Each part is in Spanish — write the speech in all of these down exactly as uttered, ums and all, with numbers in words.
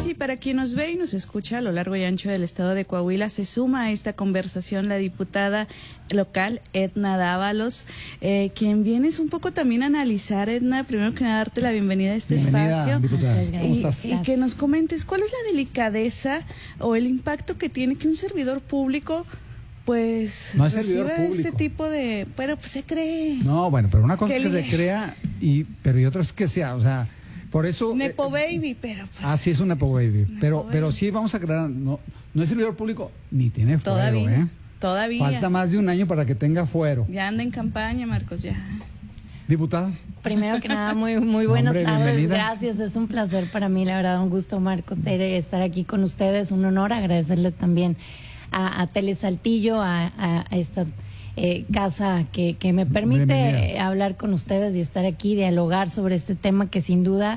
Gracias. Y para quien nos ve y nos escucha a lo largo y ancho del estado de Coahuila, se suma a esta conversación la diputada local Edna Dávalos, eh, quien vienes un poco también a analizar, Edna, primero que nada darte la bienvenida a este bienvenida, espacio. Diputada. ¿Cómo y, estás? y que nos comentes cuál es la delicadeza o el impacto que tiene que un servidor público pues no es servidor reciba público. este tipo de, bueno, pues se cree. No, bueno, pero una cosa que es que le... se crea y pero y otra es que sea, o sea, por eso Nepo eh, baby, pero pues, ah, sí es un Nepo baby, Nepo pero baby. pero sí vamos a crear, no no es servidor público ni tiene fuero, todavía, ¿eh? Todavía. Falta más de un año para que tenga fuero. Ya anda en campaña, Marcos, ya. Diputada. Primero que nada, muy muy buenas Hombre, tardes, bienvenida. gracias, es un placer para mí, la verdad, un gusto, Marcos, estar aquí con ustedes, un honor, agradecerle también a, a Tele Saltillo, a, a, a esta eh, casa que, que me permite eh, hablar con ustedes y estar aquí, dialogar sobre este tema que sin duda,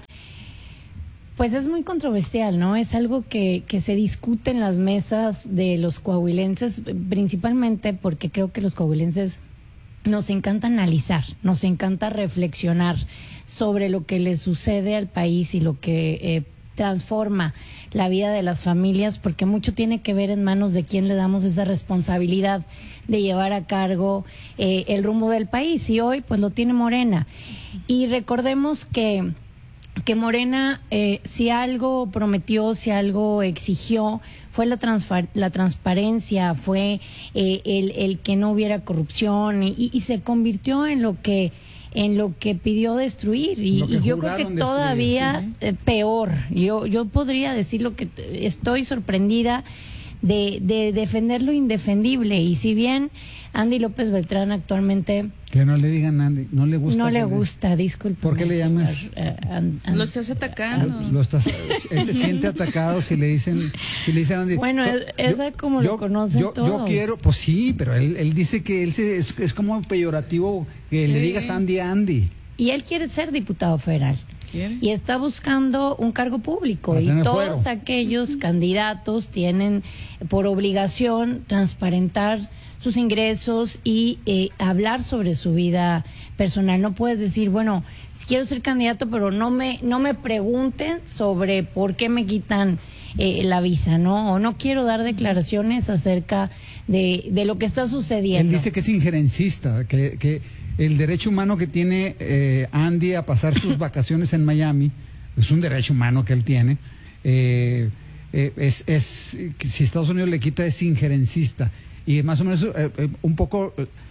pues es muy controversial, ¿no? Es algo que, que se discute en las mesas de los coahuilenses, principalmente porque creo que los coahuilenses nos encanta analizar, nos encanta reflexionar sobre lo que le sucede al país y lo que eh, transforma la vida de las familias, porque mucho tiene que ver en manos de quién le damos esa responsabilidad de llevar a cargo eh, el rumbo del país, y hoy pues lo tiene Morena. Y recordemos que que Morena, eh, si algo prometió, si algo exigió, fue la, la transparencia, fue eh, el, el que no hubiera corrupción, y, y se convirtió en lo que en lo que pidió destruir, y, y yo creo que todavía destruir, ¿sí? eh, peor. Yo yo podría decir lo que estoy sorprendida de, de defender lo indefendible, y si bien Andy López Beltrán actualmente... Que no le digan Andy, no le gusta. No le gusta, le... disculpe. ¿Por qué le llamas? Señor, uh, and, and, lo estás atacando. Uh, lo estás, él se siente atacado si le dicen, si le dicen Andy. Bueno, so, esa yo, como yo, lo conocen yo, todos. Yo quiero, pues sí, pero él, él dice que él se, es, es como peyorativo que sí. le digas Andy Andy. Y él quiere ser diputado federal. ¿Quiere? Y está buscando un cargo público, para y todos fuero. aquellos uh-huh. candidatos tienen por obligación transparentar sus ingresos y eh, hablar sobre su vida personal. No puedes decir, bueno, si quiero ser candidato, pero no me no me pregunten sobre por qué me quitan eh, la visa, ¿no? O no quiero dar declaraciones acerca de, de lo que está sucediendo. Él dice que es injerencista, que, que el derecho humano que tiene eh, Andy a pasar sus vacaciones en Miami, es un derecho humano que él tiene, eh, eh, es, es si Estados Unidos le quita, es injerencista. Y más o menos eh, eh, un poco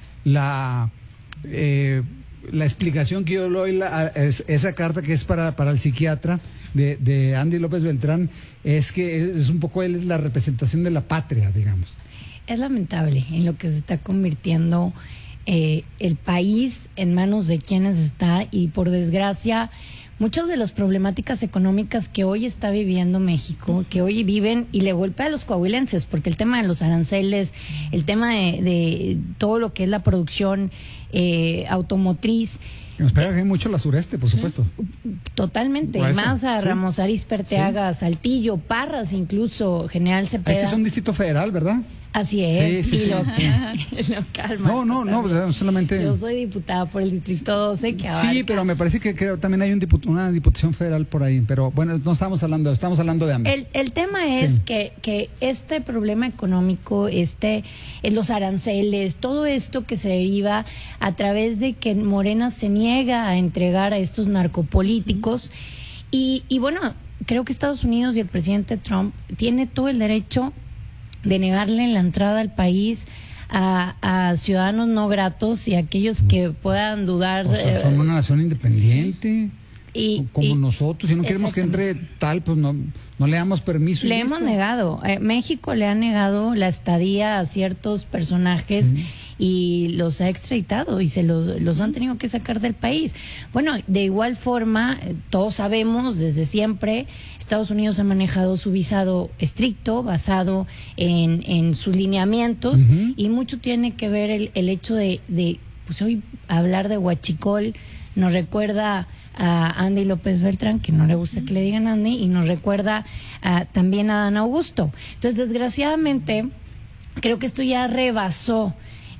la eh, la explicación que yo le doy, la, es, esa carta que es para, para el psiquiatra de, de Andy López Beltrán, es que es un poco él es la representación de la patria, digamos. Es lamentable en lo que se está convirtiendo eh, el país en manos de quienes está, y por desgracia muchas de las problemáticas económicas que hoy está viviendo México, que hoy viven y le golpea a los coahuilenses, porque el tema de los aranceles, el tema de, de todo lo que es la producción eh, automotriz. Nos pega mucho la sureste, por sí, supuesto. Totalmente, más a sí. Ramos Arizpe, Arteaga, sí. Saltillo, Parras, incluso General Cepeda. Ese es un distrito federal, ¿verdad? Así es, sí, sí, y sí. Lo, lo calma. No, no, no, solamente... Yo soy diputada por el Distrito doce, que abarca... Sí, pero me parece que, que también hay un diput una diputación federal por ahí, pero bueno, no estamos hablando, estamos hablando de hambre. El, el tema es sí. que, que este problema económico, este, los aranceles, todo esto que se deriva a través de que Morena se niega a entregar a estos narcopolíticos, y, y bueno, creo que Estados Unidos y el presidente Trump tiene todo el derecho de negarle la entrada al país a, a ciudadanos no gratos y a aquellos que puedan dudar. O sea, son una nación independiente, y, como y, nosotros. Si no queremos que entre tal, pues no, no le damos permiso. Le hemos negado. Eh, México le ha negado la estadía a ciertos personajes sí. y los ha extraditado y se los, los han tenido que sacar del país. Bueno, de igual forma, todos sabemos desde siempre, Estados Unidos ha manejado su visado estricto, basado en, en sus lineamientos, uh-huh. y mucho tiene que ver el, el hecho de, de, pues hoy hablar de huachicol nos recuerda a Andy López Beltrán, que no le gusta que le digan Andy, y nos recuerda a, también a Dan Augusto. Entonces, desgraciadamente, creo que esto ya rebasó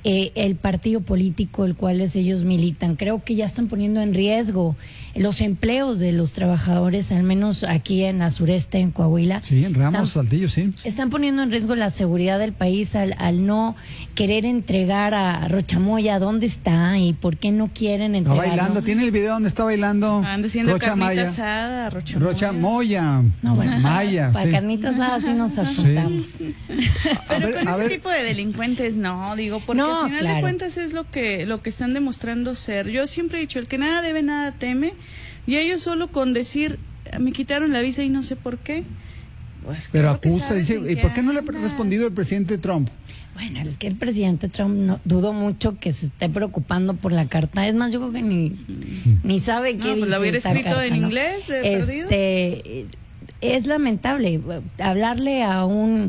eh, el partido político el cual ellos militan. Creo que ya están poniendo en riesgo los empleos de los trabajadores, al menos aquí en la sureste, en Coahuila. Sí, en Ramos, están, Saltillo, sí. Están poniendo en riesgo la seguridad del país al, al no querer entregar a Rochamoya dónde está y por qué no quieren entregarlo. Está bailando, tiene el video donde está bailando Anda haciendo Rocha carnita Maya. asada, Rocha Moya. Rocha Moya, No, bueno, Maya. para sí. carnitas asadas sí nos apuntamos. Pero A ver, con a ese ver. tipo de delincuentes no, digo, porque No, al final claro. de cuentas es lo que lo que están demostrando ser. Yo siempre he dicho, el que nada debe, nada teme, y ellos solo con decir, me quitaron la visa y no sé por qué. Pues Pero claro que acusa, sabes dice, en ¿y qué por qué no le ha andas? respondido el presidente Trump? Bueno, es que el presidente Trump no, dudo mucho que se esté preocupando por la carta. Es más, yo creo que ni, ni sabe qué No, pues dice la hubiera esa escrito carta, en ¿no? inglés, de perdido. Este, es lamentable hablarle a un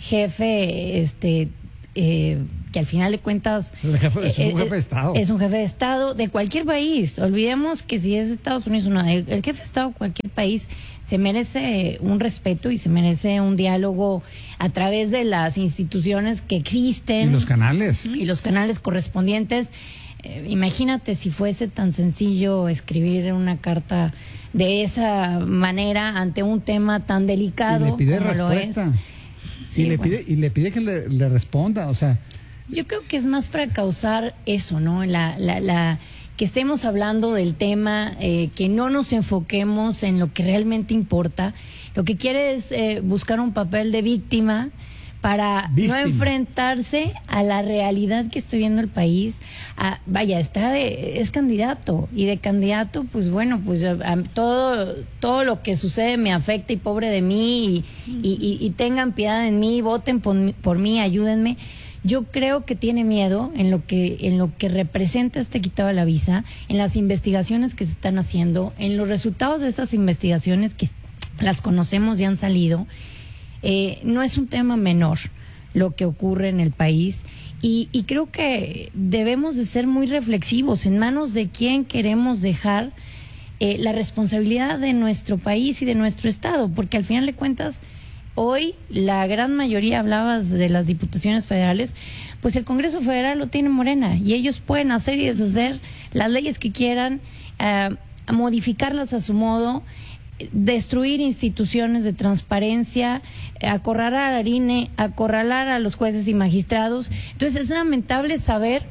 jefe, este, eh, que al final de cuentas El jefe- es un eh, jefe de Estado. Es un jefe de Estado de cualquier país. Olvidemos que si es Estados Unidos o no, el, el jefe de Estado de cualquier país se merece un respeto y se merece un diálogo a través de las instituciones que existen Y los canales. y los canales correspondientes. Eh, imagínate si fuese tan sencillo escribir una carta de esa manera ante un tema tan delicado Y le pide como lo es. respuesta. Sí, y, le bueno. pide, y le pide que le, le responda, o sea... Yo creo que es más para causar eso, ¿no? La, la, la que estemos hablando del tema, eh, que no nos enfoquemos en lo que realmente importa. Lo que quiere es eh, buscar un papel de víctima para Víctima. no enfrentarse a la realidad que está viendo el país. A, vaya, está de, es candidato y de candidato, pues bueno, pues a, a todo todo lo que sucede me afecta y pobre de mí y, y, y, y tengan piedad en mí, voten por, mí- por mí, ayúdenme. Yo creo que tiene miedo en lo que en lo que representa este quitado de la visa, en las investigaciones que se están haciendo, en los resultados de estas investigaciones que las conocemos y han salido. Eh, no es un tema menor lo que ocurre en el país y, y creo que debemos de ser muy reflexivos en manos de quién queremos dejar eh, la responsabilidad de nuestro país y de nuestro estado, porque al final de cuentas hoy la gran mayoría, hablabas de las diputaciones federales, pues el Congreso Federal lo tiene Morena y ellos pueden hacer y deshacer las leyes que quieran, eh, modificarlas a su modo, destruir instituciones de transparencia, acorralar al I N E, acorralar a los jueces y magistrados. Entonces es lamentable saber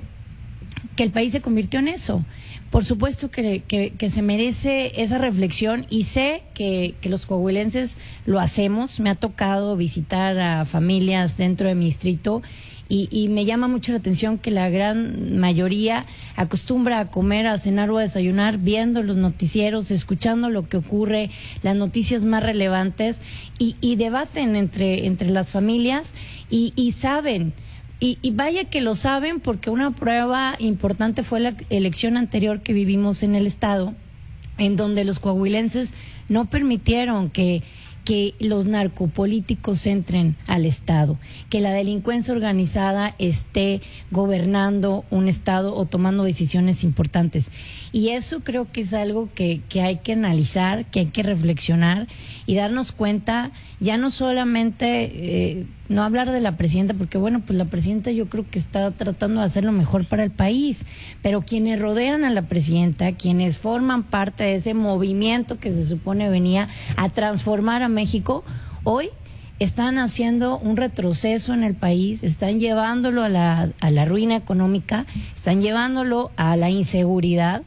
que el país se convirtió en eso. Por supuesto que, que, que se merece esa reflexión y sé que, que los coahuilenses lo hacemos. Me ha tocado visitar a familias dentro de mi distrito y, y me llama mucho la atención que la gran mayoría acostumbra a comer, a cenar o a desayunar viendo los noticieros, escuchando lo que ocurre, las noticias más relevantes y, y debaten entre, entre las familias y, y saben. Y, y vaya que lo saben porque una prueba importante fue la elección anterior que vivimos en el estado, en donde los coahuilenses no permitieron que, que los narcopolíticos entren al estado, que la delincuencia organizada esté gobernando un estado o tomando decisiones importantes. Y eso creo que es algo que, que hay que analizar, que hay que reflexionar y darnos cuenta, ya no solamente... Eh, no hablar de la presidenta, porque bueno, pues la presidenta yo creo que está tratando de hacer lo mejor para el país, pero quienes rodean a la presidenta, quienes forman parte de ese movimiento que se supone venía a transformar a México, hoy están haciendo un retroceso en el país, están llevándolo a la, a la ruina económica, están llevándolo a la inseguridad.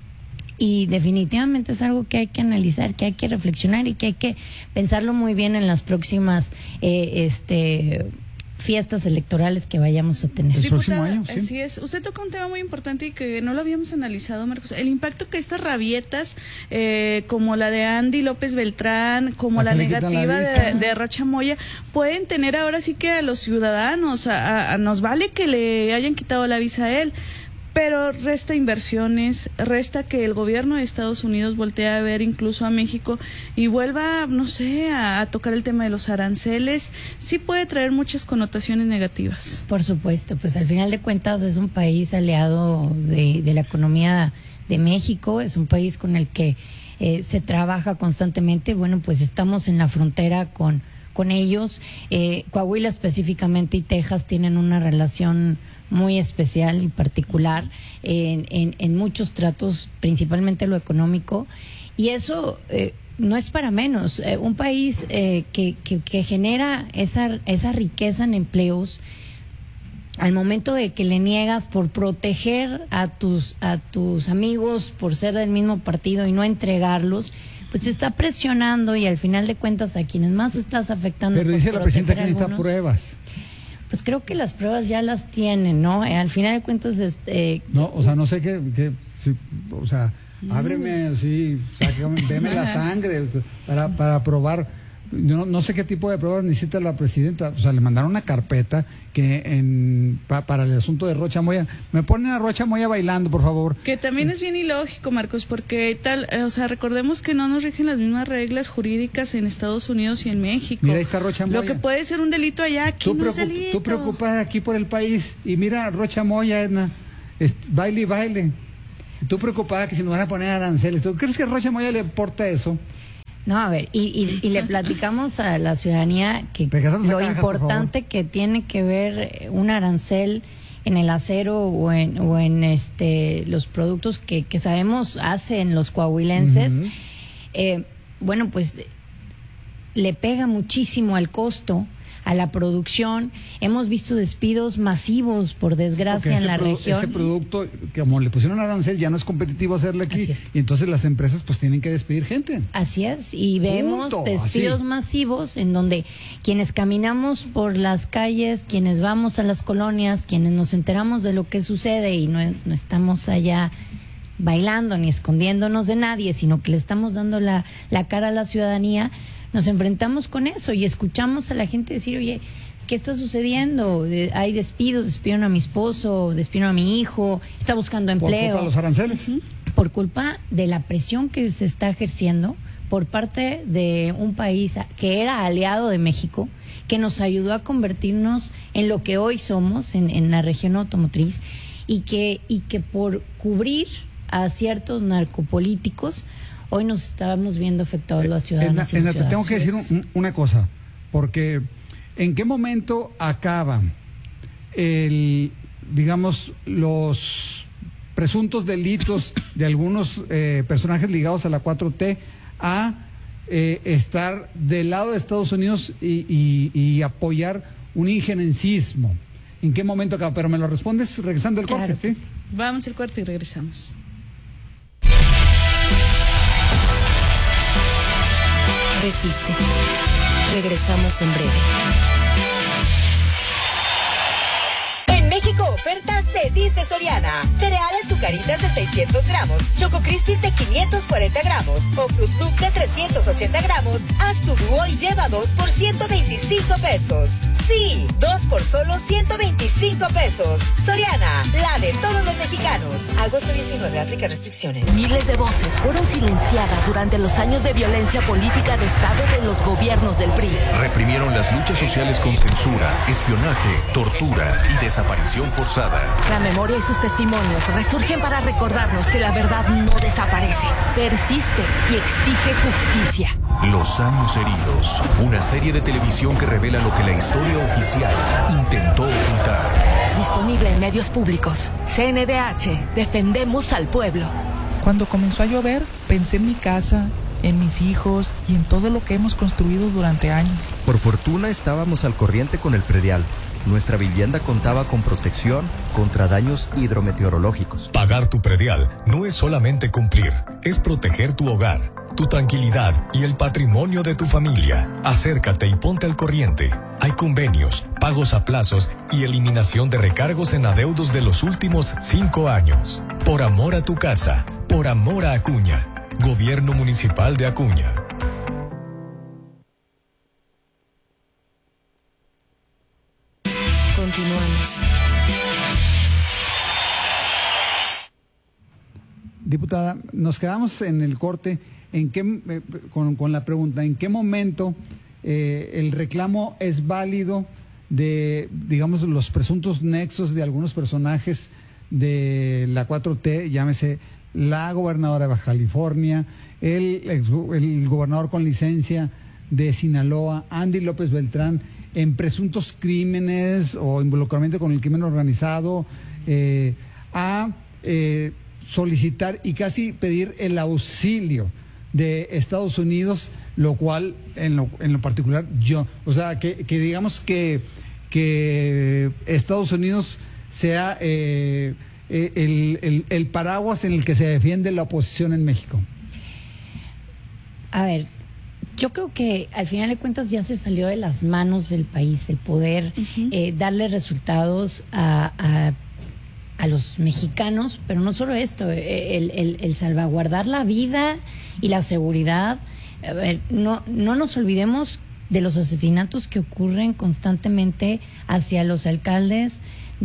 Y definitivamente es algo que hay que analizar, que hay que reflexionar y que hay que pensarlo muy bien en las próximas eh, este, fiestas electorales que vayamos a tener. El próximo Diputada, año, sí. Así es. Usted toca un tema muy importante y que no lo habíamos analizado, Marcos. El impacto que estas rabietas, eh, como la de Andy López Beltrán, como ¿A la qué le quitan la negativa visa? de, de Rocha Moya, pueden tener ahora sí que a los ciudadanos. A, a- a- nos vale que le hayan quitado la visa a él, pero resta inversiones, resta que el gobierno de Estados Unidos voltee a ver incluso a México y vuelva, no sé, a, a tocar el tema de los aranceles. Sí puede traer muchas connotaciones negativas. Por supuesto, pues al final de cuentas es un país aliado de, de la economía de México, es un país con el que eh, se trabaja constantemente. Bueno, pues estamos en la frontera con, con ellos. Eh, Coahuila específicamente y Texas tienen una relación muy especial y particular en, en, en muchos tratos, principalmente lo económico, y eso eh, no es para menos. Eh, un país eh, que, que, que genera esa, esa riqueza en empleos, al momento de que le niegas por proteger a tus, a tus amigos, por ser del mismo partido y no entregarlos, pues se está presionando, y al final de cuentas a quienes más estás afectando. Pero dice la presidenta que necesita pruebas. Pues creo que las pruebas ya las tienen, ¿no? Eh, al final de cuentas... Este, no, o sea, no sé qué... qué si, o sea, no. ábreme así, sácame, deme la sangre para, para probar. No, no sé qué tipo de pruebas necesita la presidenta. O sea, le mandaron una carpeta que en pa, para el asunto de Rocha Moya. Me ponen a Rocha Moya bailando, por favor. Que también es bien ilógico, Marcos, porque tal, o sea, recordemos que no nos rigen las mismas reglas jurídicas en Estados Unidos y en México. Mira, ahí está Rocha Moya. Lo que puede ser un delito allá, aquí tú no es preocup, delito. Tú preocupada aquí por el país, y mira, Rocha Moya, Edna, es, baile y baile. Tú preocupada que si nos van a poner aranceles. ¿Tú crees que a Rocha Moya le importa eso? No, a ver, y, y, y le platicamos a la ciudadanía que lo cajas, importante que tiene que ver un arancel en el acero o en, o en este los productos que, que sabemos hacen los coahuilenses, uh-huh. eh, bueno, pues le pega muchísimo al costo, a la producción. Hemos visto despidos masivos, por desgracia, en la región. Ese producto, como le pusieron arancel, ya no es competitivo hacerle aquí, y entonces las empresas pues tienen que despedir gente. Así es, y vemos Punto. despidos Así. masivos en donde quienes caminamos por las calles, quienes vamos a las colonias, quienes nos enteramos de lo que sucede y no, no estamos allá bailando ni escondiéndonos de nadie, sino que le estamos dando la, la cara a la ciudadanía, nos enfrentamos con eso y escuchamos a la gente decir, oye, ¿qué está sucediendo? Hay despidos, despidieron a mi esposo, despidieron a mi hijo, está buscando empleo. ¿Por culpa de los aranceles? Uh-huh. Por culpa de la presión que se está ejerciendo por parte de un país que era aliado de México, que nos ayudó a convertirnos en lo que hoy somos, en, en la región automotriz, y que, y que por cubrir a ciertos narcopolíticos, hoy nos estábamos viendo afectados las ciudadanas. En, en, en, te tengo que decir un, una cosa, porque ¿en qué momento acaba el, digamos, los presuntos delitos de algunos eh, personajes ligados a la cuatro T a eh, estar del lado de Estados Unidos y, y, y apoyar un injerencismo? ¿En qué momento acaba? Pero me lo respondes regresando al claro corte, ¿sí? sí. Vamos al corte y regresamos. Resiste. Regresamos en breve. En México oferta se dice Soriana. Cereales Zucaritas de seiscientos gramos, Choco Crispies de quinientos cuarenta gramos o Fruit Loops de trescientos ochenta gramos. Haz tu dúo y lleva dos por ciento veinticinco pesos. Sí, dos por solo ciento veinticinco pesos. Soriana, la de todos los mexicanos. Agosto diecinueve, aplica restricciones. Miles de voces fueron silenciadas durante los años de violencia política de Estado de los gobiernos del P R I. Reprimieron las luchas sociales con censura, espionaje, tortura y desaparición forzada. La memoria y sus testimonios resurgen para recordarnos que la verdad no desaparece, persiste y exige justicia. Los años heridos, una serie de televisión que revela lo que la historia oficial intentó ocultar. Disponible en medios públicos. C N D H, defendemos al pueblo. Cuando comenzó a llover, pensé en mi casa, en mis hijos y en todo lo que hemos construido durante años. Por fortuna estábamos al corriente con el predial. Nuestra vivienda contaba con protección contra daños hidrometeorológicos. Pagar tu predial no es solamente cumplir, es proteger tu hogar, tu tranquilidad y el patrimonio de tu familia. Acércate y ponte al corriente. Hay convenios, pagos a plazos y eliminación de recargos en adeudos de los últimos cinco años. Por amor a tu casa, por amor a Acuña. Gobierno Municipal de Acuña. Continuamos. Diputada, nos quedamos en el corte en qué, eh, con, con la pregunta, ¿en qué momento eh, el reclamo es válido de, digamos, los presuntos nexos de algunos personajes de la cuatro T, llámese la gobernadora de Baja California, el, el, el gobernador con licencia de Sinaloa, Andy López Beltrán, en presuntos crímenes o involucramiento con el crimen organizado, eh, a eh, solicitar y casi pedir el auxilio de Estados Unidos, lo cual en lo, en lo particular yo, o sea, que, que digamos que, que Estados Unidos sea eh, el, el, el paraguas en el que se defiende la oposición en México. A ver, yo creo que al final de cuentas ya se salió de las manos del país el poder uh-huh. eh, darle resultados a, a, a los mexicanos, pero no solo esto, el, el, el salvaguardar la vida y la seguridad. A ver, no, no nos olvidemos de los asesinatos que ocurren constantemente hacia los alcaldes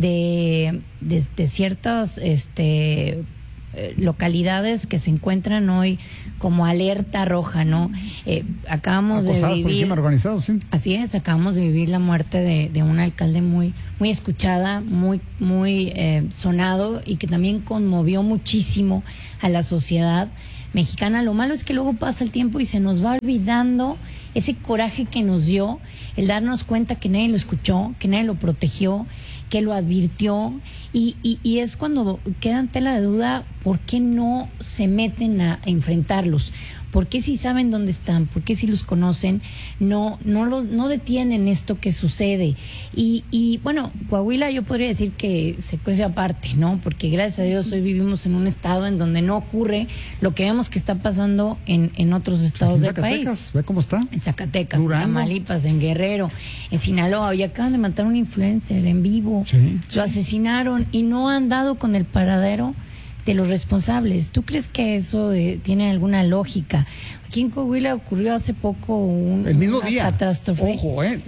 de, de, de ciertas este, localidades que se encuentran hoy como alerta roja, ¿no? Eh, acabamos Acosadas de vivir... por el crimen organizado, sí. Así es, acabamos de vivir la muerte de, de un alcalde muy, muy escuchada, muy, muy eh, sonado y que también conmovió muchísimo a la sociedad mexicana. Lo malo es que luego pasa el tiempo y se nos va olvidando ese coraje que nos dio, el darnos cuenta que nadie lo escuchó, que nadie lo protegió, que lo advirtió, y, y, y es cuando queda en tela de duda por qué no se meten a, a enfrentarlos. ¿Por qué si saben dónde están? ¿Por qué si los conocen? No no los no detienen esto que sucede. Y, y bueno, Coahuila yo podría decir que se cuece aparte, ¿no? Porque gracias a Dios hoy vivimos en un estado en donde no ocurre lo que vemos que está pasando en, en otros estados en del Zacatecas, país. ¿ve cómo está? En Zacatecas, Durango. en Tamaulipas, en Guerrero, en Sinaloa. Hoy acaban de matar a un influencer en vivo. Sí. Lo asesinaron y no han dado con el paradero de los responsables. ¿Tú crees que eso eh, tiene alguna lógica? Aquí en Coahuila ocurrió hace poco un, el mismo una día. catástrofe. Ojo, eh.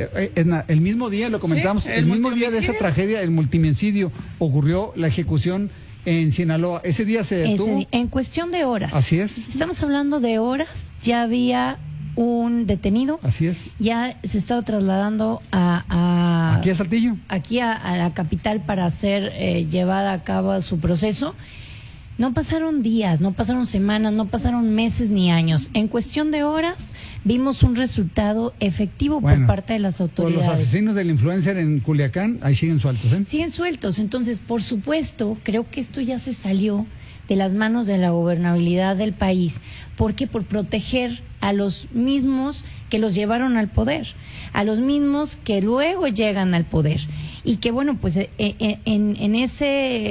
El mismo día, lo comentamos, sí, el, el mismo día de esa tragedia, el multimicidio, ocurrió la ejecución en Sinaloa. Ese día se detuvo. Ese, en cuestión de horas. Así es. Estamos hablando de horas. Ya había un detenido. Así es. Ya se estaba trasladando a... a aquí a Saltillo. Aquí a, a la capital para ser eh, llevada a cabo su proceso. No pasaron días, no pasaron semanas, no pasaron meses ni años. En cuestión de horas vimos un resultado efectivo bueno, por parte de las autoridades. Los asesinos del influencer en Culiacán, ahí siguen sueltos, ¿eh? Siguen sueltos. Entonces, por supuesto, creo que esto ya se salió de las manos de la gobernabilidad del país. ¿Por qué? Por proteger a los mismos que los llevaron al poder, a los mismos que luego llegan al poder. Y que, bueno, pues eh, eh, en, en ese...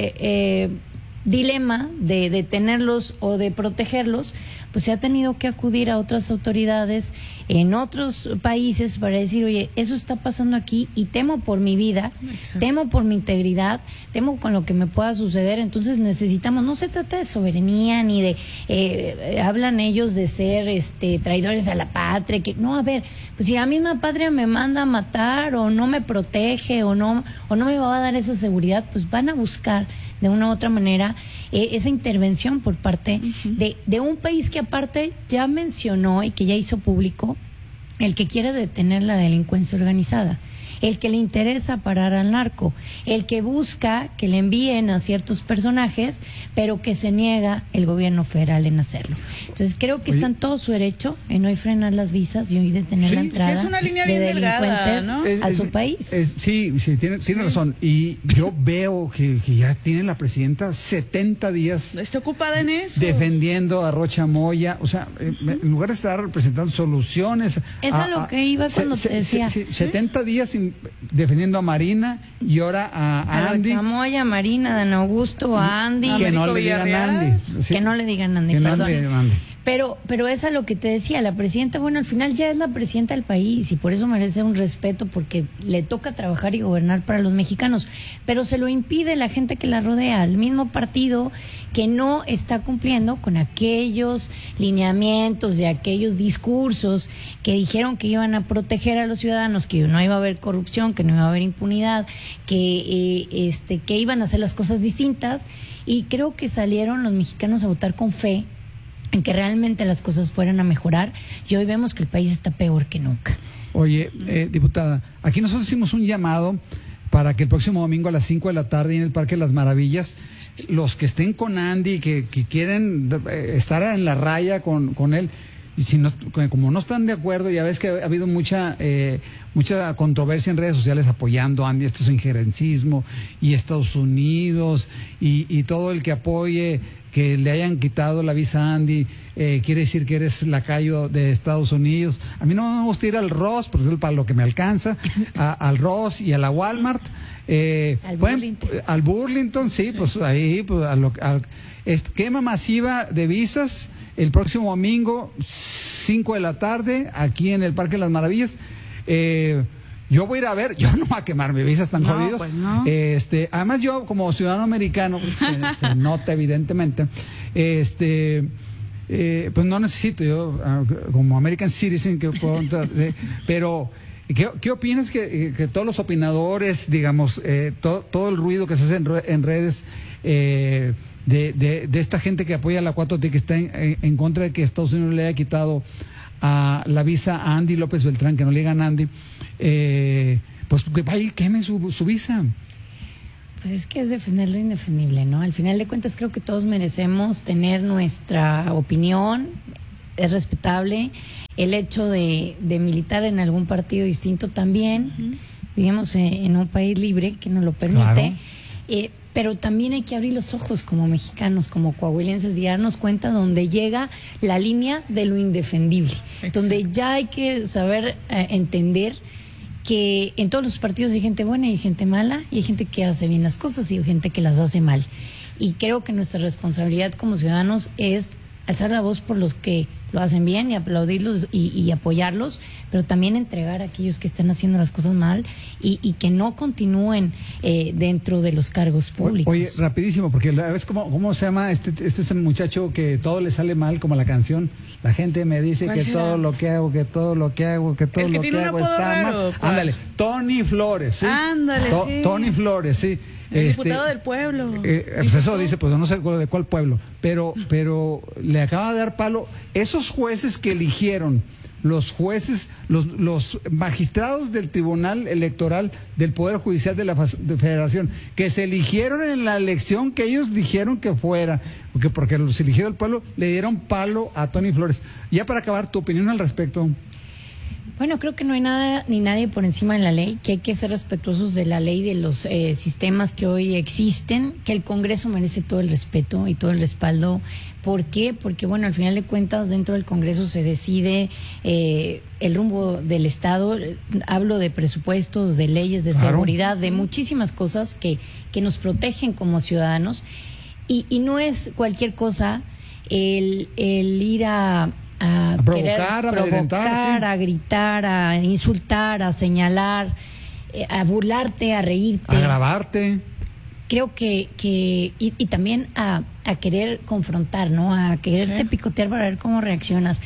Eh, dilema de detenerlos o de protegerlos, pues se ha tenido que acudir a otras autoridades en otros países para decir, oye, eso está pasando aquí y temo por mi vida, exacto, temo por mi integridad, temo con lo que me pueda suceder. Entonces necesitamos, no se trata de soberanía ni de, eh, hablan ellos de ser este traidores a la patria, que no, a ver, pues si la misma patria me manda a matar o no me protege o no, o no me va a dar esa seguridad, pues van a buscar de una u otra manera eh, esa intervención por parte uh-huh. de, de un país que aparte ya mencionó y que ya hizo público el que quiere detener la delincuencia organizada, el que le interesa parar al narco, el que busca que le envíen a ciertos personajes, pero que se niega el gobierno federal en hacerlo. Entonces creo que Oye. está en todo su derecho en hoy frenar las visas y hoy detener sí, la entrada es una línea de bien delincuentes delgada, ¿no? a es, su es, país. Es, sí, sí, tiene, tiene sí. razón. Y yo veo que, que ya tiene la presidenta setenta días está ocupada en eso, defendiendo a Rocha Moya. O sea, uh-huh. en lugar de estar representando soluciones. Es a, a lo que iba cuando se, te decía. Se, se, setenta días sin, defendiendo a Marina y ahora a, a, a Andy. A Chamoya, a Marina, a Dan Augusto, a Andy. Que no le digan Andy. ¿Sí? Que no le digan Andy, que perdón. No le digan Andy. Pero, pero es a lo que te decía, la presidenta, bueno, al final ya es la presidenta del país y por eso merece un respeto porque le toca trabajar y gobernar para los mexicanos, pero se lo impide la gente que la rodea, el mismo partido que no está cumpliendo con aquellos lineamientos de aquellos discursos que dijeron que iban a proteger a los ciudadanos, que no iba a haber corrupción, que no iba a haber impunidad, que, eh, este, que iban a hacer las cosas distintas, y creo que salieron los mexicanos a votar con fe en que realmente las cosas fueran a mejorar, y hoy vemos que el país está peor que nunca. Oye, eh, diputada, aquí nosotros hicimos un llamado para que el próximo domingo a las cinco de la tarde en el Parque de las Maravillas, los que estén con Andy, que, que quieren estar en la raya con, con él, y si no, como no están de acuerdo, ya ves que ha habido mucha eh, mucha controversia en redes sociales apoyando a Andy, esto es injerencismo, y Estados Unidos, y, y todo el que apoye que le hayan quitado la visa a Andy, eh, quiere decir que eres lacayo de Estados Unidos. A mí no me gusta ir al Ross, porque es para lo que me alcanza, a, al Ross y a la Walmart. Eh, al, pueden, Burlington. al Burlington, sí, pues ahí, pues, a lo, al, es, quema masiva de visas el próximo domingo, cinco de la tarde, aquí en el Parque de las Maravillas. Eh, Yo voy a ir a ver, yo no voy a quemar mis visas tan no, jodidos. Pues no. Este, además yo como ciudadano americano, pues, se, se nota evidentemente, este, eh, pues no necesito yo uh, como American Citizen que puedo entrar, eh, pero ¿qué, qué opinas que, que todos los opinadores, digamos, eh, to, todo el ruido que se hace en, en redes eh, de, de, de esta gente que apoya a la cuatro T, que está en, en, en contra de que Estados Unidos le haya quitado a la visa a Andy López Beltrán, que no le digan Andy, eh, pues que vaya y queme su, su visa? Pues es que es defender lo indefendible, ¿no? Al final de cuentas creo que todos merecemos tener nuestra opinión, es respetable. El hecho de, de militar en algún partido distinto también, uh-huh. Vivimos en, en un país libre que nos lo permite, claro. eh, pero también hay que abrir los ojos como mexicanos, como coahuilenses, y darnos cuenta donde llega la línea de lo indefendible. Exacto. Donde ya hay que saber eh, entender que en todos los partidos hay gente buena y hay gente mala, y hay gente que hace bien las cosas y hay gente que las hace mal. Y creo que nuestra responsabilidad como ciudadanos es alzar la voz por los que lo hacen bien y aplaudirlos y, y apoyarlos, pero también entregar a aquellos que están haciendo las cosas mal y, y que no continúen eh, dentro de los cargos públicos. Oye, rapidísimo, porque ¿ves cómo, cómo se llama? Este, este es el muchacho que todo le sale mal, como la canción. La gente me dice que será? todo lo que hago, que todo lo que hago, que todo el que lo tiene que un hago apodo está raro, mal. ¿cuál? Ándale, Tony Flores, ¿sí? Ándale, to, sí. Tony Flores, sí. El este, diputado del pueblo. Eh, pues eso dice, pues no sé de cuál pueblo, pero, pero le acaba de dar palo. Esos jueces que eligieron, los jueces, los, los magistrados del Tribunal Electoral del Poder Judicial de la Federación, que se eligieron en la elección que ellos dijeron que fuera, porque, porque los eligió el pueblo, le dieron palo a Tony Flores. Ya para acabar, tu opinión al respecto. Bueno, creo que no hay nada ni nadie por encima de la ley, que hay que ser respetuosos de la ley, de los eh, sistemas que hoy existen, que el Congreso merece todo el respeto y todo el respaldo. ¿Por qué? Porque, bueno, al final de cuentas, dentro del Congreso se decide eh, el rumbo del Estado. Hablo de presupuestos, de leyes, de claro. seguridad, de muchísimas cosas que, que nos protegen como ciudadanos. Y, y no es cualquier cosa el, el ir a... A, a provocar, a, provocar, sí. a gritar, a insultar, a señalar, eh, a burlarte, a reírte, a grabarte. Creo que, que y, y también a, a querer confrontar, ¿no? A quererte sí. picotear para ver cómo reaccionas.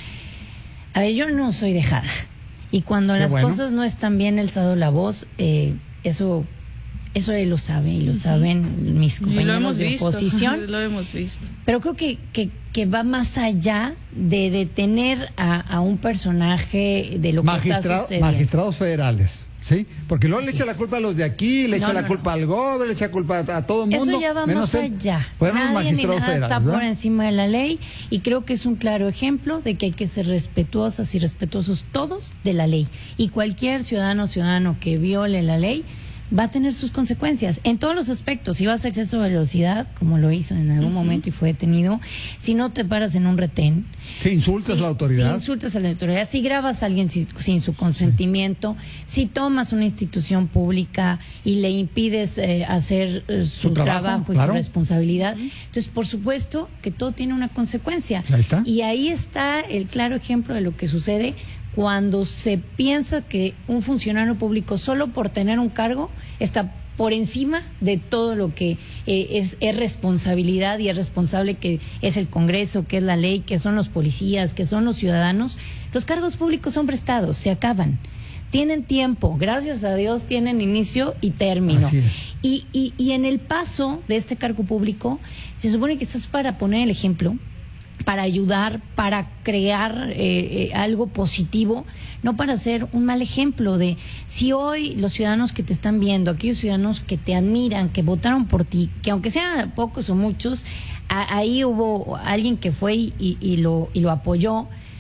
A ver, yo no soy dejada. Y cuando Qué las bueno. cosas no están bien, alzado la voz, eh, eso... Eso él lo sabe y lo saben mis compañeros de visto, oposición. Lo hemos visto. Pero creo que, que, que va más allá de detener a, a un personaje de lo Magistrado, que está sucediendo. Magistrados federales, ¿sí? Porque luego Así le echa es. la culpa a los de aquí, le echa no, la no, culpa no. al gobierno, le echa culpa a, a todo el mundo. Eso ya va más allá. Fueron Nadie los magistrados ni nada federales, está ¿verdad? por encima de la ley, y creo que es un claro ejemplo de que hay que ser respetuosas y respetuosos todos de la ley. Y cualquier ciudadano o ciudadano que viole la ley va a tener sus consecuencias en todos los aspectos. Si vas a exceso de velocidad, como lo hizo en algún uh-huh. momento y fue detenido, si no te paras en un retén, si insultas si, a la autoridad, si insultas a la autoridad, si grabas a alguien sin, sin su consentimiento, sí. si tomas una institución pública y le impides eh, hacer eh, su, su trabajo, trabajo y claro. su responsabilidad, uh-huh. entonces por supuesto que todo tiene una consecuencia. Ahí está. Y ahí está el claro ejemplo de lo que sucede cuando se piensa que un funcionario público, solo por tener un cargo, está por encima de todo lo que eh, es, es responsabilidad y es responsable, que es el Congreso, que es la ley, que son los policías, que son los ciudadanos. Los cargos públicos son prestados, se acaban. Tienen tiempo, gracias a Dios tienen inicio y término. Así es. Y, y, y en el paso de este cargo público, se supone que estás para poner el ejemplo, para ayudar, para crear eh, eh, algo positivo, no para ser un mal ejemplo de si hoy los ciudadanos que te están viendo, aquellos ciudadanos que te admiran, que votaron por ti, que aunque sean pocos o muchos, a, ahí hubo alguien que fue y, y, lo, y lo apoyó,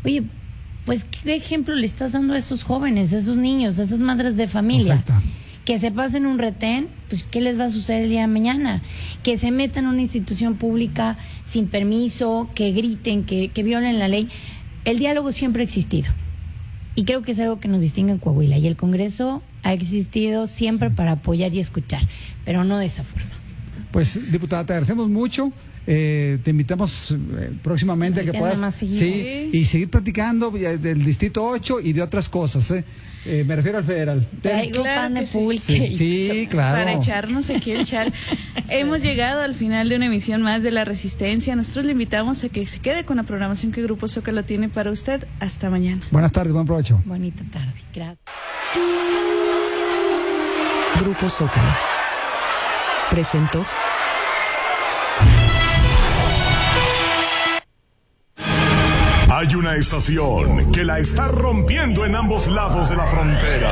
Oye, pues ¿qué ejemplo le estás dando a esos jóvenes, a esos niños, a esas madres de familia? Perfecto. Que se pasen un retén, pues ¿qué les va a suceder el día de mañana? Que se metan en una institución pública sin permiso, que griten, que, que violen la ley. El diálogo siempre ha existido. Y creo que es algo que nos distingue en Coahuila. Y el Congreso ha existido siempre para apoyar y escuchar, pero no de esa forma. Pues, diputada, te agradecemos mucho. Eh, te invitamos eh, próximamente a que puedas sí, y seguir platicando del Distrito ocho y de otras cosas. ¿eh? Eh, me refiero al federal. Traigo claro pan de pulque. Sí, sí, claro. Para echarnos aquí el char. Hemos llegado al final de una emisión más de La Resistencia. Nosotros le invitamos a que se quede con la programación que Grupo Zócalo tiene para usted. Hasta mañana. Buenas tardes, buen provecho. Bonita tarde. Gracias. Grupo Zócalo presentó Hay una estación que la está rompiendo en ambos lados de la frontera.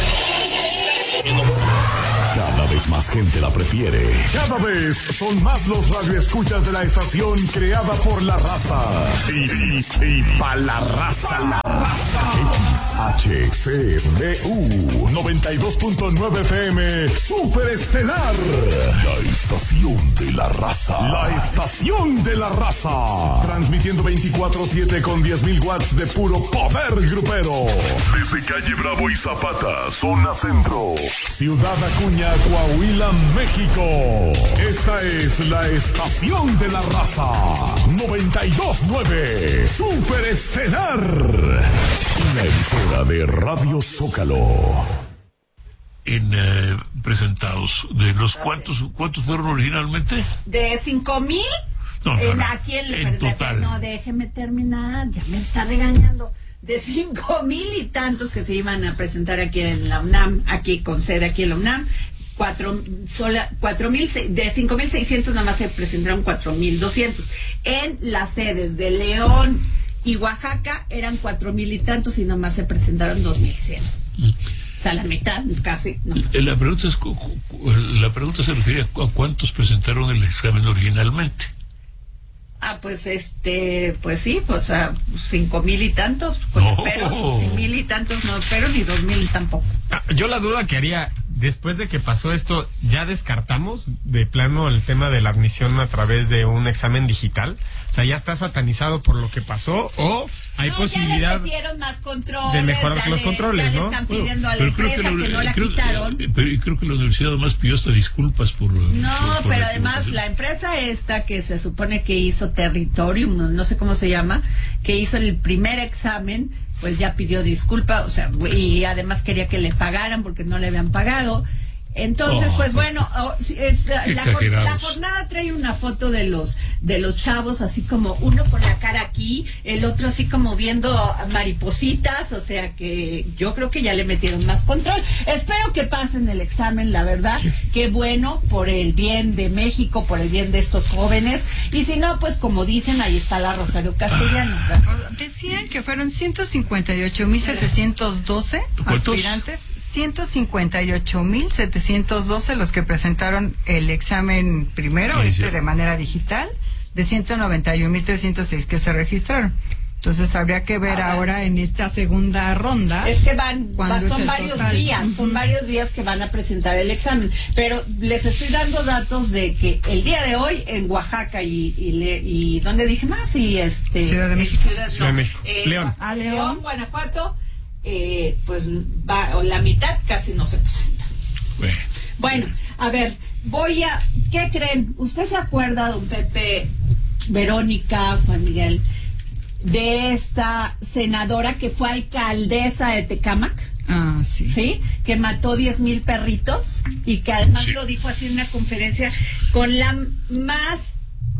Cada vez más gente la prefiere. Cada vez son más los radioescuchas de la estación creada por la raza. Y, y, y pa' la raza. La raza. X H C B U noventa y dos punto nueve F M Super Estelar. La estación de la raza. La estación de la raza. Transmitiendo veinticuatro siete con diez mil watts de puro poder grupero. Desde calle Bravo y Zapata, zona centro. Ciudad Acuña, Coahuila, México. Esta es la estación de la raza. noventa y dos punto nueve Super Estelar. Una emisora de Radio Zócalo. En eh, presentados, de los cuántos cuántos fueron originalmente? De cinco mil. No, no, no. Aquí en, en total. No, déjeme terminar, ya me está regañando. De cinco mil y tantos que se iban a presentar aquí en la UNAM, aquí con sede aquí en la UNAM, cuatro, sola, cuatro mil, de cinco mil seiscientos nada más se presentaron cuatro mil doscientos. En las sedes de León y Oaxaca eran cuatro mil y tantos y nada más se presentaron dos mil cien. Mm. O sea, la mitad casi. No. La pregunta es, la pregunta se refiere a cuántos presentaron el examen originalmente. Ah, pues este, pues sí, pues a cinco mil y tantos, pues no. Pero cinco mil y tantos no, pero ni dos mil tampoco. Ah, yo la duda que haría, después de que pasó esto, ¿ya descartamos de plano el tema de la admisión a través de un examen digital? O sea, ¿ya está satanizado por lo que pasó o hay no, posibilidad ya le metieron más controles, de mejorar los le, controles, ya ¿no? le están pidiendo bueno, a la empresa que, lo, que no la creo, quitaron. Pero creo que la universidad además pidió hasta disculpas por... No, por, por pero la además la empresa esta que se supone que hizo Territorium, no sé cómo se llama, que hizo el primer examen, pues ya pidió disculpa, o sea, y además quería que le pagaran porque no le habían pagado. Entonces, oh, pues bueno, oh, es, la, la jornada trae una foto de los de los chavos, así como uno con la cara aquí, el otro así como viendo maripositas, o sea que yo creo que ya le metieron más control. Espero que pasen el examen, la verdad, sí. Qué bueno, por el bien de México, por el bien de estos jóvenes, y si no, pues como dicen, ahí está la Rosario Castellano, ¿verdad? Decían que fueron ciento cincuenta y ocho mil setecientos doce aspirantes, ciento cincuenta y ocho mil setecientos doce los que presentaron el examen primero, este de manera digital, de ciento noventa y un mil trescientos seis que se registraron. Entonces habría que ver ah, ahora en esta segunda ronda. Es que van, van son varios total. días, uh-huh. son varios días que van a presentar el examen. Pero les estoy dando datos de que el día de hoy en Oaxaca y y, le, y ¿dónde dije más? Y este Ciudad de México, Ciudad, Ciudad de no, México. Eh, León, a León, León, Guanajuato. Eh, pues va, o la mitad casi no se presenta. Bueno. bueno, a ver, voy a, ¿qué creen? ¿Usted se acuerda, don Pepe, Verónica, Juan Miguel, de esta senadora que fue alcaldesa de Tecámac? Ah, sí. ¿Sí? Que mató diez mil perritos y que además sí. Lo dijo así en una conferencia con la más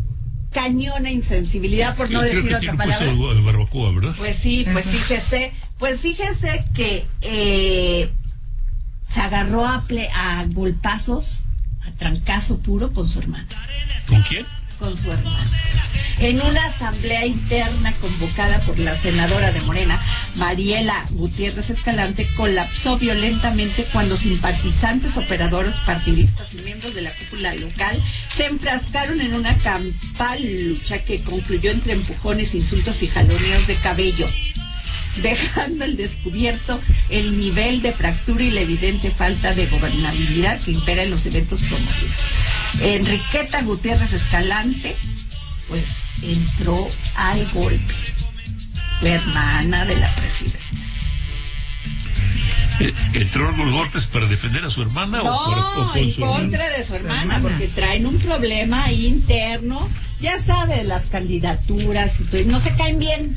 cañona insensibilidad, por no Creo decir que otra tiene palabra. Puesto de barbacoa, ¿verdad? Pues sí, pues fíjese, pues fíjese que eh, se agarró a, ple, a golpazos, a trancazo puro con su hermana. ¿Con quién? con su hermana. En una asamblea interna convocada por la senadora de Morena, Mariela Gutiérrez Escalante, colapsó violentamente cuando simpatizantes, operadores partidistas y miembros de la cúpula local se enfrascaron en una campal lucha que concluyó entre empujones, insultos y jaloneos de cabello, dejando al descubierto el nivel de fractura y la evidente falta de gobernabilidad que impera en los eventos promovidos. Enriqueta Gutiérrez Escalante pues entró al golpe, la hermana de la presidenta. Eh, ¿Entró a los golpes para defender a su hermana? No, o, por, o con en su contra hermana? de su hermana, porque traen un problema ahí interno, ya sabe, las candidaturas y todo, no se caen bien.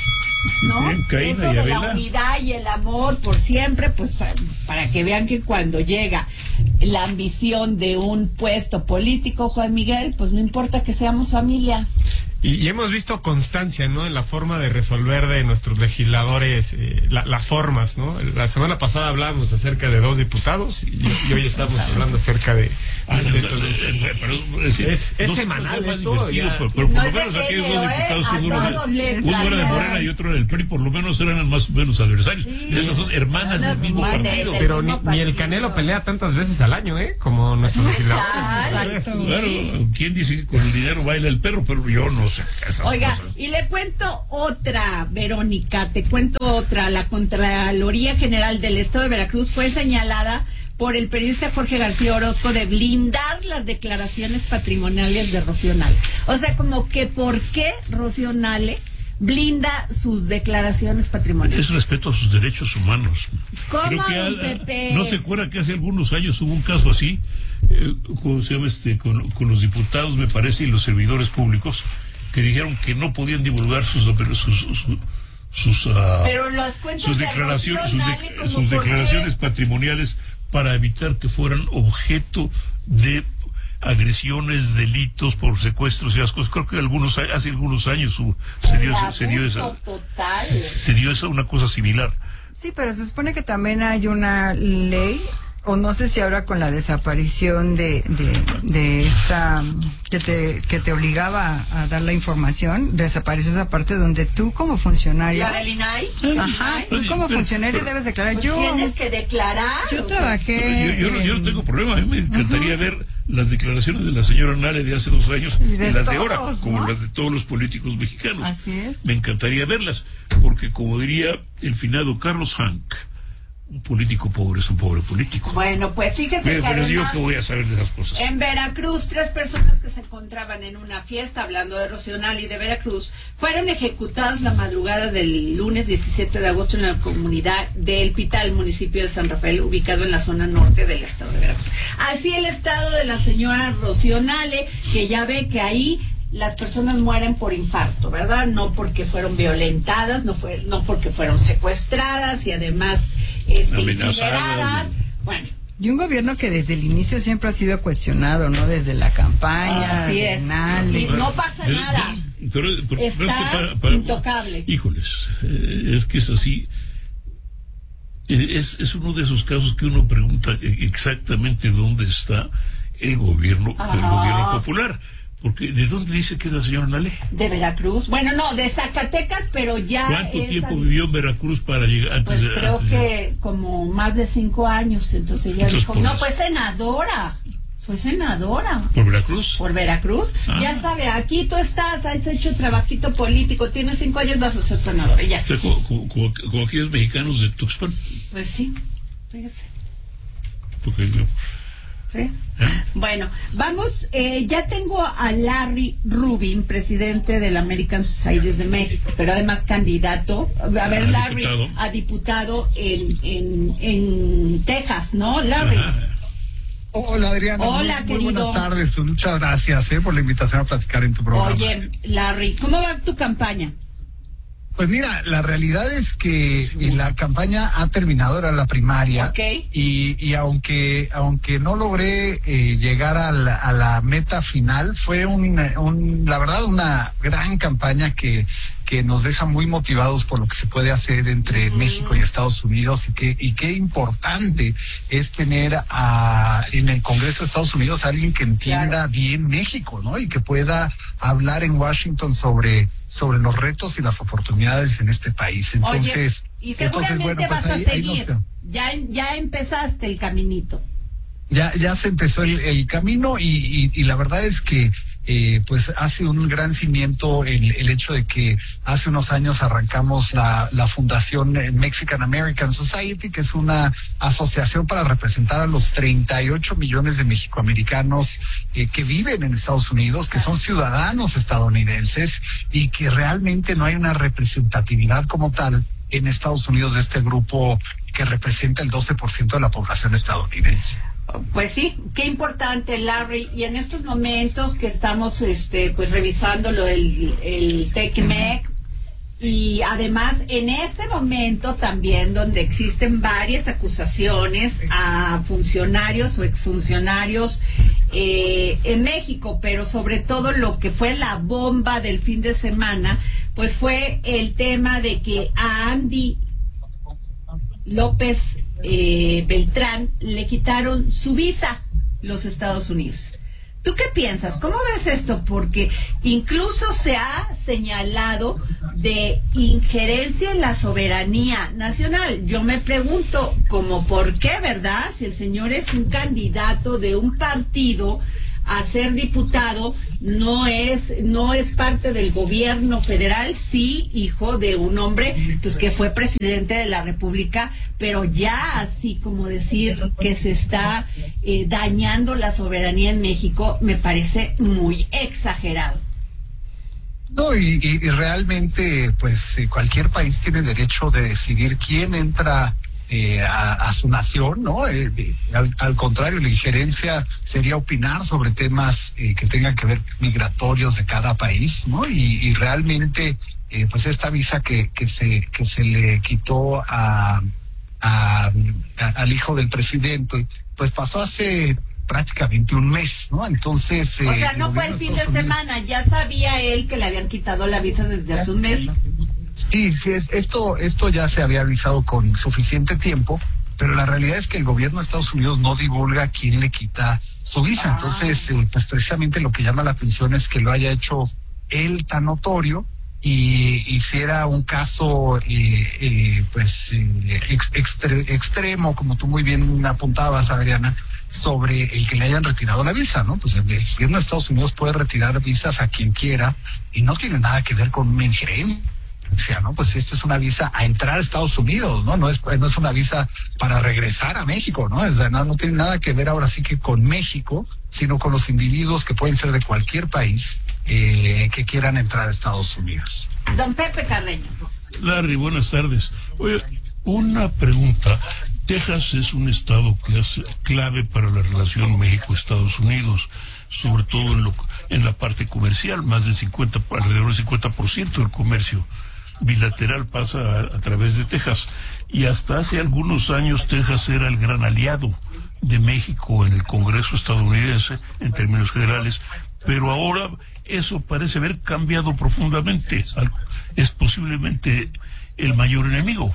¿No? Sí, Caína Eso y de Abela. la unidad y el amor por siempre, pues para que vean que cuando llega la ambición de un puesto político, Juan Miguel, pues no importa que seamos familia. Y, y hemos visto constancia, ¿no? En la forma de resolver de nuestros legisladores eh, la, las formas, ¿no? La semana pasada hablábamos acerca de dos diputados y, y hoy estamos hablando acerca de... Ah, de, no, de no, estos- eh, pero, es, decir, es, es no- semanal no sea más esto, divertido, ya. pero, pero No por es lo de menos aquellos genio, dos diputados, ¿eh? A uno, todos de, les uno era de gana. Morena y otro era del P R I, por lo menos eran más o menos adversarios. Sí. Esas son hermanas del mismo Hermanas partido. del Pero ni, mismo ni el partido. Canelo pelea tantas veces al año, ¿eh? Como nuestros legisladores. Ay, sí. Claro, ¿quién dice que con el dinero baila el perro? Pero yo no sé esas Oiga, cosas. y le cuento otra, Verónica, te cuento otra. La Contraloría General del Estado de Veracruz fue señalada por el periodista Jorge García Orozco de blindar las declaraciones patrimoniales de Rocío Nale. O sea, como que ¿por qué Rocío Nale blinda sus declaraciones patrimoniales? Es respeto a sus derechos humanos. ¿Cómo, Creo que don al- Pepe? no se acuerda que hace algunos años hubo un caso así, eh, ¿cómo se llama este? Con, con los diputados, me parece, y los servidores públicos, que dijeron que no podían divulgar sus sus sus, sus, ah, Pero las cuentas sus de declaraciones Rocío sus, Nale, de- como sus por qué. declaraciones patrimoniales para evitar que fueran objeto de agresiones, delitos por secuestros y esas cosas. Creo que algunos hace algunos años hubo- se dio, esa- se dio esa abuso total. se dio esa una cosa similar. Sí, pero se supone que también hay una ley, o no sé si ahora con la desaparición de, de, de esta, que te, que te obligaba a, a dar la información, desapareció esa parte donde tú como funcionario... ¿La del I N A I? Ajá, tú como funcionario debes declarar. Pues yo tienes que declarar. Yo o sea, trabajé... Yo, yo no, yo no en- tengo problema, a mí me encantaría ver las declaraciones de la señora Nale de hace dos años Y de y las de ahora, todos, como ¿no? las de todos los políticos mexicanos. Así es. Me encantaría verlas, porque como diría el finado Carlos Hank, un político pobre es un pobre político. Bueno, pues fíjese Pero, que pero yo además, que voy a saber de esas cosas. en Veracruz, tres personas que se encontraban en una fiesta, hablando de Rocío Nale y de Veracruz, fueron ejecutadas la madrugada del lunes diecisiete de agosto en la comunidad de El Pital, municipio de San Rafael, ubicado en la zona norte del estado de Veracruz. Así el estado de la señora Rocío Nale, que ya ve que ahí las personas mueren por infarto, ¿verdad? No porque fueron violentadas, no fue, no porque fueron secuestradas y además este, Amenazadas. incineradas. Bueno, Y un gobierno que desde el inicio siempre ha sido cuestionado, ¿no? Desde la campaña, así de es. Nale. Y no pasa De- nada. de- pero, pero- pero es que Está para- para- intocable. Híjoles, eh, es que es así. Eh, Es, es uno de esos casos que uno pregunta eh, exactamente dónde está el gobierno, el Ajá. gobierno popular. Porque ¿de dónde dice que es la señora Nale? De Veracruz. Bueno, no, de Zacatecas, pero ya ¿Cuánto es tiempo a- vivió en Veracruz para llegar antes Pues de- creo antes de- que como más de cinco años. Entonces ella Entonces, dijo, por no, eso. fue senadora. Fue senadora. ¿Por Veracruz? Por Veracruz. Ah. Ya sabe, aquí tú estás, has hecho trabajito político, tienes cinco años, vas a ser senadora. Y ya. O sea, como, como- como- como aquellos mexicanos de Tuxpan. Pues sí, fíjese. Porque, ¿Sí? Bueno, vamos, eh, ya tengo a Larry Rubin, presidente del American Society de México, pero además candidato, a ver, A Larry, diputado. a diputado en, en, en Texas, ¿no, Larry? Hola Adriana, Hola, muy, muy querido. buenas tardes, pues, muchas gracias eh, por la invitación a platicar en tu programa. Oye, Larry, ¿cómo va tu campaña? Pues mira, la realidad es que eh, la campaña ha terminado, era la primaria, okay. y, y aunque aunque no logré eh, llegar a la, a la meta final, fue un, un, la verdad una gran campaña que que nos deja muy motivados por lo que se puede hacer entre mm. México y Estados Unidos, y que y qué importante es tener a, en el Congreso de Estados Unidos a alguien que entienda claro. bien México, ¿no? Y que pueda hablar en Washington sobre sobre los retos y las oportunidades en este país. Entonces, Oye, y seguramente entonces, bueno, pues vas ahí, a seguir. Ya ya empezaste el caminito. Ya ya se empezó el, el camino y, y, y la verdad es que eh, pues hace un gran cimiento el, el hecho de que hace unos años arrancamos la, la fundación Mexican American Society, que es una asociación para representar a los treinta y ocho millones de mexicoamericanos eh, que viven en Estados Unidos, que son ciudadanos estadounidenses y que realmente no hay una representatividad como tal en Estados Unidos de este grupo que representa el doce por ciento de la población estadounidense. Pues sí, qué importante, Larry. Y en estos momentos que estamos este pues revisando lo del el TECMEC, y además en este momento también donde existen varias acusaciones a funcionarios o exfuncionarios eh, en México, pero sobre todo lo que fue la bomba del fin de semana, pues fue el tema de que a Andy López eh, Beltrán le quitaron su visa los Estados Unidos. ¿Tú qué piensas? ¿Cómo ves esto? Porque incluso se ha señalado de injerencia en la soberanía nacional. Yo me pregunto, ¿cómo por qué, verdad? Si el señor es un candidato de un partido a ser diputado, no es no es parte del gobierno federal, sí, hijo de un hombre pues que fue presidente de la República, pero ya así como decir que se está eh, dañando la soberanía en México, me parece muy exagerado. No, y, y, y realmente pues eh, cualquier país tiene derecho de decidir quién entra Eh, a, a su nación, ¿no? Eh, eh, al, al contrario, la injerencia sería opinar sobre temas eh, que tengan que ver migratorios de cada país, ¿no? Y, y realmente, eh, pues esta visa que, que se que se le quitó a, a, a al hijo del presidente, pues pasó hace prácticamente un mes, ¿no? Entonces, o sea, no fue el fin de semana, ya sabía él que le habían quitado la visa desde hace un mes. Sí, sí, es, esto, esto ya se había avisado con suficiente tiempo, pero la realidad es que el gobierno de Estados Unidos no divulga quién le quita su visa. Entonces, eh, pues precisamente lo que llama la atención es que lo haya hecho él tan notorio, y hiciera un caso, eh, eh, pues, eh, ex, extre, extremo, como tú muy bien apuntabas, Adriana, sobre el que le hayan retirado la visa, ¿no? Pues el gobierno de Estados Unidos puede retirar visas a quien quiera y no tiene nada que ver con una injerencia, ¿no? Pues esta es una visa a entrar a Estados Unidos, ¿no? No es, no es una visa para regresar a México, ¿no? Es, no, no tiene nada que ver ahora sí que con México, sino con los individuos que pueden ser de cualquier país eh, que quieran entrar a Estados Unidos. Don Pepe Carreño. Larry, buenas tardes. Oye, una pregunta. Texas es un estado que es clave para la relación México-Estados Unidos, sobre todo en, lo, en la parte comercial. Más del cincuenta, alrededor del cincuenta por ciento del comercio bilateral pasa a, a través de Texas. Y hasta hace algunos años Texas era el gran aliado de México en el Congreso estadounidense en términos generales, pero ahora eso parece haber cambiado profundamente. Es posiblemente el mayor enemigo.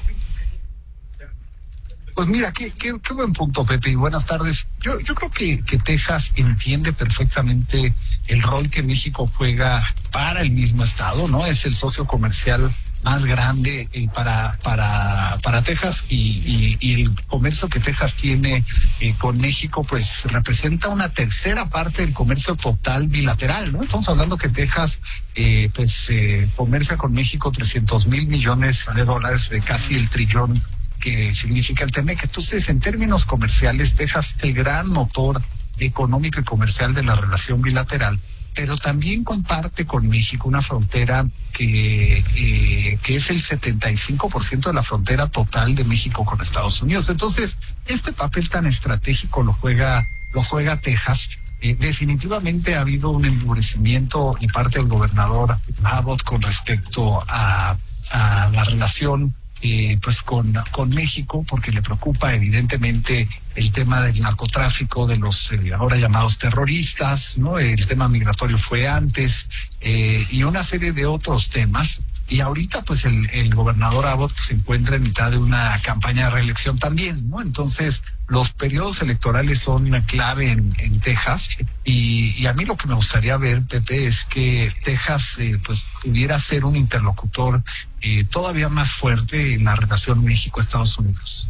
Pues mira, qué, qué, qué buen punto, Pepe, y buenas tardes. Yo, yo creo que, que Texas entiende perfectamente el rol que México juega para el mismo estado, ¿no? Es el socio comercial más grande eh, para para para Texas, y, y, y el comercio que Texas tiene eh, con México pues representa una tercera parte del comercio total bilateral, ¿no? Estamos hablando que Texas eh, pues eh, comercia con México trescientos mil millones de dólares, de casi el trillón que significa el TEMEC. Entonces, en términos comerciales, Texas es el gran motor económico y comercial de la relación bilateral, pero también comparte con México una frontera que eh, que es el setenta y cinco por ciento de la frontera total de México con Estados Unidos. Entonces, este papel tan estratégico lo juega lo juega Texas. Eh, definitivamente ha habido un endurecimiento y parte del gobernador Abbott con respecto a a la relación eh, pues con, con México, porque le preocupa evidentemente el tema del narcotráfico, de los eh, ahora llamados terroristas, ¿no? El tema migratorio fue antes, eh, y una serie de otros temas. Y ahorita, pues, el, el gobernador Abbott se encuentra en mitad de una campaña de reelección también, ¿no? Entonces, los periodos electorales son una clave en, en Texas. Y, y a mí lo que me gustaría ver, Pepe, es que Texas, eh, pues, pudiera ser un interlocutor eh, todavía más fuerte en la relación México-Estados Unidos.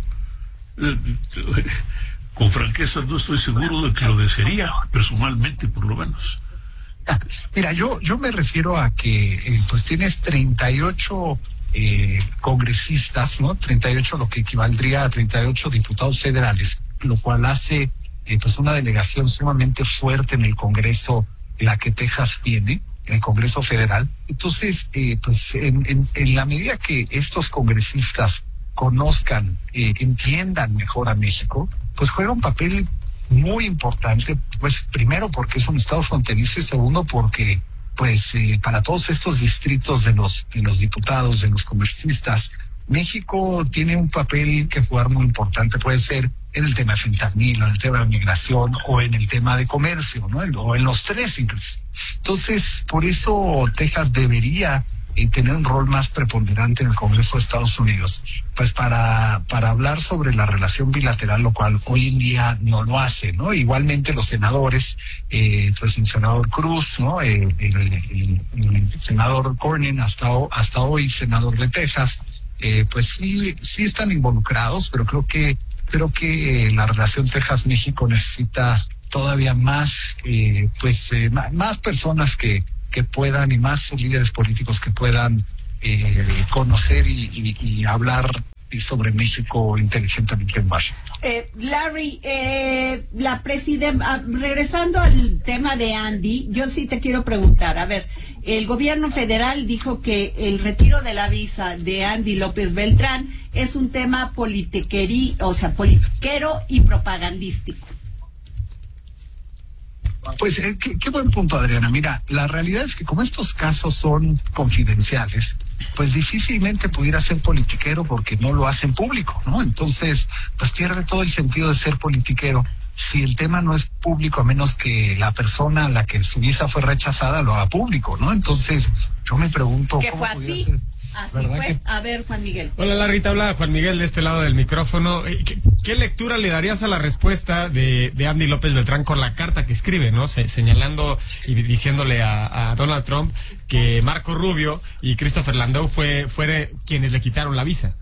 Con franqueza, no estoy seguro de que lo desearía, personalmente, por lo menos. Mira, yo yo me refiero a que eh, pues tienes treinta y ocho eh, congresistas, ¿no? treinta y ocho, lo que equivaldría a treinta y ocho diputados federales, lo cual hace eh, pues una delegación sumamente fuerte en el Congreso, la que Texas tiene, en el Congreso Federal. Entonces, eh, pues en, en, en la medida que estos congresistas conozcan, eh, entiendan mejor a México, pues juega un papel muy importante, pues primero porque es un estado fronterizo y segundo porque pues eh, para todos estos distritos de los de los diputados, de los congresistas, México tiene un papel que jugar muy importante, puede ser en el tema de fentanilo, en el tema de migración o en el tema de comercio, ¿no? O en los tres incluso. Entonces, por eso Texas debería y tener un rol más preponderante en el Congreso de Estados Unidos, pues para para hablar sobre la relación bilateral, lo cual hoy en día no lo hace, ¿no? Igualmente los senadores, eh, pues el senador Cruz, ¿no? El, el, el, el senador Cornyn, hasta, hasta hoy senador de Texas, eh, pues sí sí están involucrados, pero creo que creo que eh, la relación Texas-México necesita todavía más, eh, pues eh, más personas que que puedan y más líderes políticos que puedan eh, conocer y, y, y hablar sobre México inteligentemente en Washington. Eh, Larry, eh, la presidenta, regresando al tema de Andy, yo sí te quiero preguntar, a ver, el gobierno federal dijo que el retiro de la visa de Andy López Beltrán es un tema politiquerí, o sea, politiquero y propagandístico. Pues eh, qué, qué buen punto, Adriana. Mira, la realidad es que como estos casos son confidenciales, pues difícilmente pudiera ser politiquero porque no lo hacen público, ¿no? Entonces, pues pierde todo el sentido de ser politiquero si el tema no es público, a menos que la persona a la que su visa fue rechazada lo haga público, ¿no? Entonces, yo me pregunto... ¿Qué fue así? Ser? Así fue. Que... A ver, Juan Miguel. Hola, Larry, te habla Juan Miguel de este lado del micrófono. ¿Qué, qué lectura le darías a la respuesta de, de Andy López Beltrán con la carta que escribe, ¿no? Se, señalando y diciéndole a, a Donald Trump que Marco Rubio y Christopher Landau fue, fueron quienes le quitaron la visa?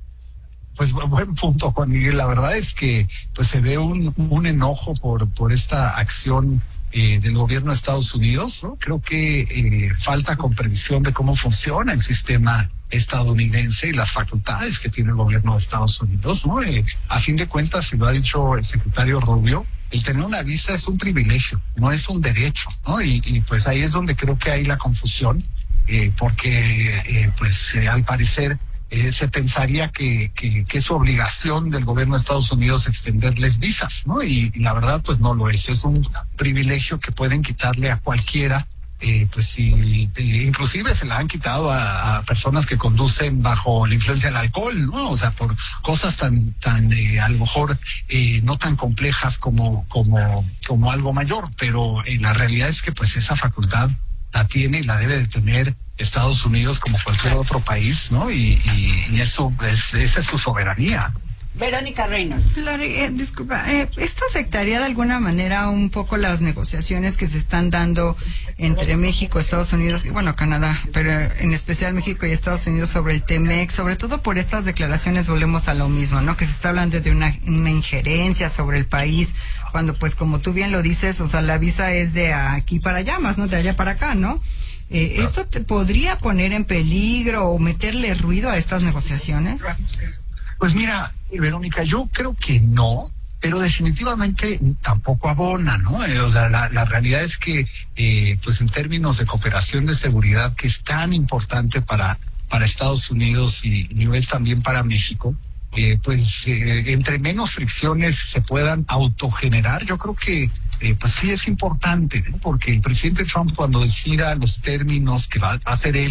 Pues buen punto, Juan Miguel. La verdad es que pues se ve un, un enojo por, por esta acción Eh, del gobierno de Estados Unidos, ¿no? Creo que eh, falta comprensión de cómo funciona el sistema estadounidense y las facultades que tiene el gobierno de Estados Unidos, ¿no? Eh, a fin de cuentas, y lo ha dicho el secretario Rubio, el tener una visa es un privilegio, no es un derecho, ¿no? Y, y pues ahí es donde creo que hay la confusión, eh, porque eh, pues eh, al parecer Eh, se pensaría que, que, que es su obligación del gobierno de Estados Unidos extenderles visas, ¿no? Y, y la verdad, pues no lo es. Es un privilegio que pueden quitarle a cualquiera, eh, pues si, eh, inclusive se la han quitado a, a personas que conducen bajo la influencia del alcohol, ¿no? O sea, por cosas tan, tan eh, a lo mejor eh, no tan complejas como, como, como algo mayor, pero eh, la realidad es que pues esa facultad la tiene y la debe de tener Estados Unidos como cualquier otro país, ¿no? Y, y, y eso es, esa es su soberanía. Verónica Reynolds. Larry, eh, disculpa, eh, ¿esto afectaría de alguna manera un poco las negociaciones que se están dando entre México, Estados Unidos y, bueno, Canadá, pero en especial México y Estados Unidos sobre el T-MEC, sobre todo por estas declaraciones volvemos a lo mismo, ¿no? Que se está hablando de una, una injerencia sobre el país, cuando pues como tú bien lo dices, o sea, la visa es de aquí para allá, más no de allá para acá, ¿no? Eh, ¿Esto te podría poner en peligro o meterle ruido a estas negociaciones? Pues mira, Verónica, yo creo que no, pero definitivamente tampoco abona, ¿no? Eh, o sea, la, la realidad es que, eh, pues en términos de cooperación de seguridad, que es tan importante para, para Estados Unidos y, y es también para México, eh, pues eh, entre menos fricciones se puedan autogenerar, yo creo que Eh, pues sí es importante, ¿no? Porque el presidente Trump, cuando decida los términos que va a hacer él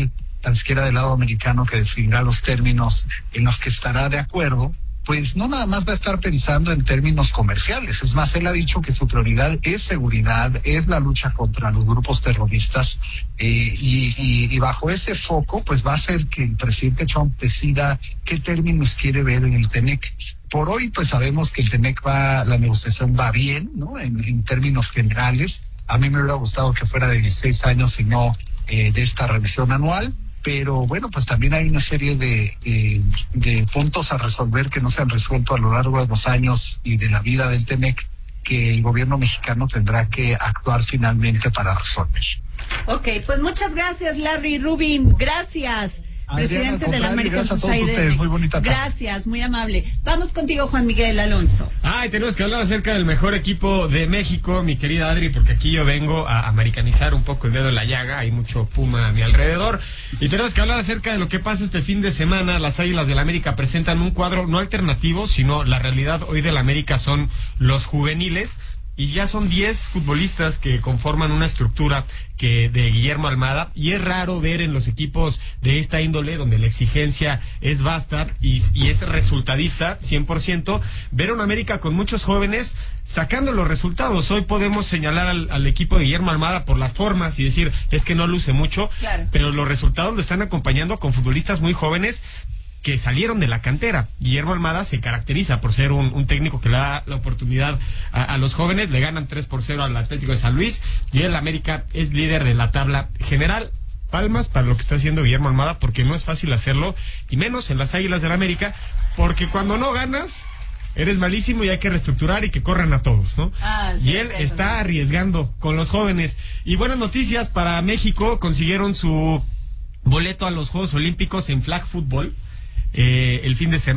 tan siquiera del lado americano, que decidirá los términos en los que estará de acuerdo, pues no nada más va a estar pensando en términos comerciales. Es más, él ha dicho que su prioridad es seguridad, es la lucha contra los grupos terroristas, eh, y, y, y bajo ese foco, pues va a ser que el presidente Trump decida qué términos quiere ver en el T M E C. Por hoy, pues sabemos que el T M E C va, la negociación va bien, ¿no? En, en términos generales. A mí me hubiera gustado que fuera de dieciséis años y no eh, de esta revisión anual. Pero bueno, pues también hay una serie de, eh, de puntos a resolver que no se han resuelto a lo largo de los años y de la vida del T M E C, que el gobierno mexicano tendrá que actuar finalmente para resolver. Ok, pues muchas gracias, Larry Rubin. Gracias. Presidente de la American Society. Muy bonita tarde. Gracias, muy amable. Vamos contigo, Juan Miguel Alonso. Ay, tenemos que hablar acerca del mejor equipo de México, mi querida Adri, porque aquí yo vengo a americanizar un poco el dedo en la llaga, hay mucho puma a mi alrededor, y tenemos que hablar acerca de lo que pasa este fin de semana. Las Águilas del América presentan un cuadro no alternativo, sino la realidad hoy del América son los juveniles. Y ya son diez futbolistas que conforman una estructura que de Guillermo Almada, y es raro ver en los equipos de esta índole, donde la exigencia es vasta y, y es resultadista cien por ciento, ver a un América con muchos jóvenes sacando los resultados. Hoy podemos señalar al, al equipo de Guillermo Almada por las formas y decir, es que no luce mucho, claro, pero los resultados lo están acompañando con futbolistas muy jóvenes que salieron de la cantera. Guillermo Almada se caracteriza por ser un, un técnico que le da la oportunidad a, a los jóvenes. Le ganan tres por cero al Atlético de San Luis y el América es líder de la tabla general. Palmas para lo que está haciendo Guillermo Almada, porque no es fácil hacerlo, y menos en las Águilas del América, porque cuando no ganas eres malísimo y hay que reestructurar y que corran a todos, ¿no? Ah, sí, y él eso, está ¿no? arriesgando con los jóvenes. Y buenas noticias para México, consiguieron su boleto a los Juegos Olímpicos en flag football eh, el fin de semana.